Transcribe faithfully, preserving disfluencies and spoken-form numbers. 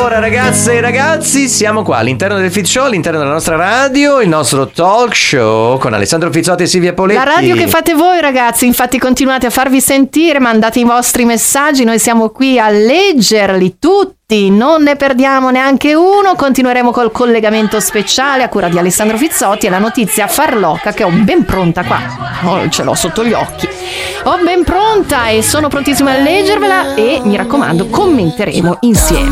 Allora ragazze e ragazzi, siamo qua all'interno del Fit Show, all'interno della nostra radio, il nostro talk show con Alessandro Fizzotti e Silvia Poletti. La radio che fate voi ragazzi, infatti continuate a farvi sentire, mandate i vostri messaggi, noi siamo qui a leggerli tutti, non ne perdiamo neanche uno. Continueremo col collegamento speciale a cura di Alessandro Fizzotti e la notizia farlocca che ho ben pronta qua, oh, ce l'ho sotto gli occhi, ho ben pronta e sono prontissima a leggervela e mi raccomando commenteremo insieme.